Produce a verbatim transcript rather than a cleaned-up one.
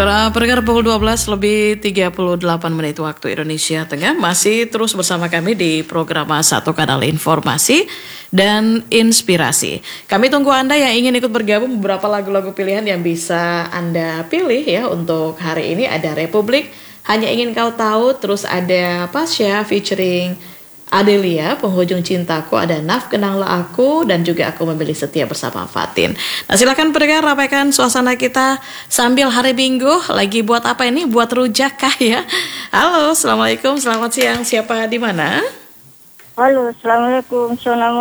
Para pendengar pukul dua belas lebih tiga puluh delapan menit waktu Indonesia Tengah, masih terus bersama kami di program Satu Kanal Informasi dan Inspirasi. Kami tunggu Anda yang ingin ikut bergabung. Beberapa lagu-lagu pilihan yang bisa Anda pilih ya untuk hari ini. Ada Republik, Hanya Ingin Kau Tahu, terus ada Pasha featuring Adelia, Penghujung Cintaku, ada Naf, Kenanglah Aku, dan juga Aku Memilih Setia bersama Fatin. Nah, silakan pendengar rapaikan suasana kita sambil hari Minggu. Lagi buat apa ini? Buat rujak kah ya? Halo, Assalamualaikum, selamat siang. Siapa di mana? Halo, Assalamualaikum.